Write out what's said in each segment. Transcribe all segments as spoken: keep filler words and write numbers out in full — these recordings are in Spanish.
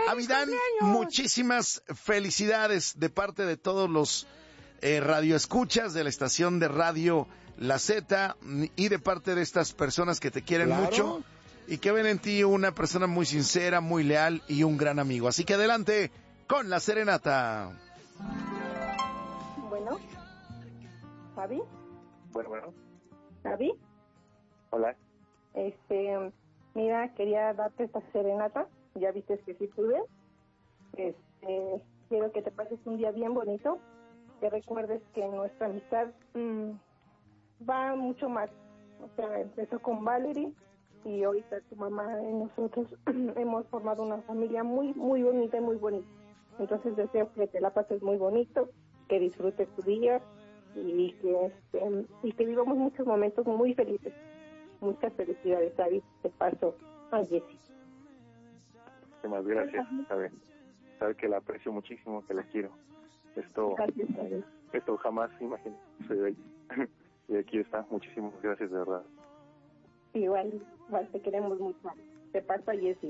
Avidán, muchísimas felicidades de parte de todos los eh, radioescuchas de la estación de radio La Z y de parte de estas personas que te quieren Claro. mucho y que ven en ti una persona muy sincera, muy leal y un gran amigo. Así que adelante con la serenata. Bueno, ¿Javi? Bueno, bueno. ¿Javi? Hola. Este, mira, quería darte esta serenata. Ya viste que sí pude. Este, quiero que te pases un día bien bonito. Que recuerdes que nuestra amistad mmm, va mucho más. O sea, empezó con Valerie y ahorita tu mamá y nosotros hemos formado una familia muy, muy bonita y muy bonita. Entonces deseo que te la pases muy bonito, que disfrutes tu día y que este, y que vivamos muchos momentos muy felices. Muchas felicidades, David. Te paso a Jessy. Muchísimas gracias. Sabe, sabe que la aprecio muchísimo, que la quiero. Esto, Gracias, David. esto jamás imaginé. Soy de ahí. Y aquí está. Muchísimas gracias, de verdad. Igual, igual te queremos mucho. Te paso a Jessy.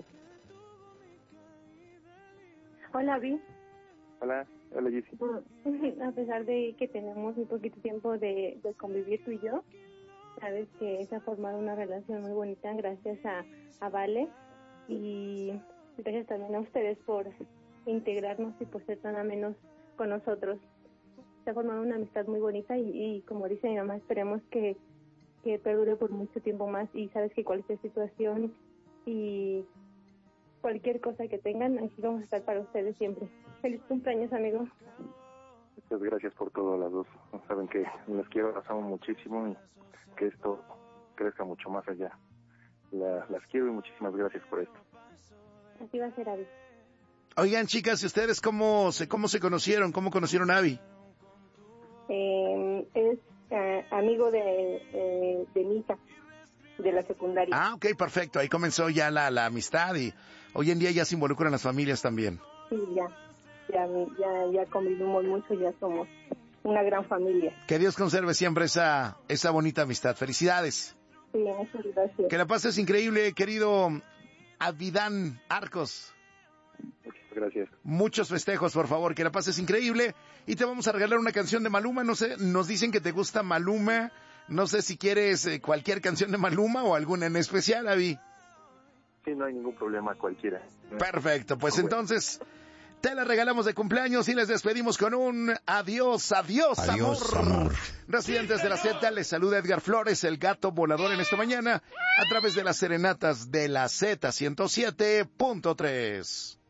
Hola, Vi. Hola, hola Jessy. A pesar de que tenemos muy poquito tiempo de, de convivir tú y yo, sabes que se ha formado una relación muy bonita gracias a, a Vale y gracias también a ustedes por integrarnos y por ser tan amenos con nosotros. Se ha formado una amistad muy bonita y, y como dice mi mamá, esperemos que, que perdure por mucho tiempo más y sabes que cualquier situación y cualquier cosa que tengan, aquí vamos a estar para ustedes siempre. Feliz cumpleaños, amigo. Muchas gracias por todo, las dos. Saben que les quiero, las amo muchísimo y que esto crezca mucho más allá. La, las quiero y muchísimas gracias por esto. Así va a ser, Abby. Oigan, chicas, ¿y ustedes cómo se, cómo se conocieron? ¿Cómo conocieron a Abby? Eh, es eh, amigo de, eh, de Misa, de la secundaria. Ah, ok, perfecto. Ahí comenzó ya la, la amistad y hoy en día ya se involucran las familias también. Sí, ya, ya, ya, ya convivimos mucho, ya somos una gran familia. Que Dios conserve siempre esa, esa bonita amistad. Felicidades. Sí, muchas gracias. Que la pases increíble, querido Avidán Arcos. Muchas gracias. Muchos festejos, por favor, que la pases increíble. Y te vamos a regalar una canción de Maluma. No sé, nos dicen que te gusta Maluma. No sé si quieres eh, cualquier canción de Maluma o alguna en especial, Avi. Sí, no hay ningún problema, cualquiera. Perfecto, pues Oh, bueno. entonces te la regalamos de cumpleaños y les despedimos con un adiós, adiós, Adiós, amor. amor. Residentes de la Z, les saluda Edgar Flores, el gato volador en esta mañana, a través de las serenatas de la Z ciento siete punto tres.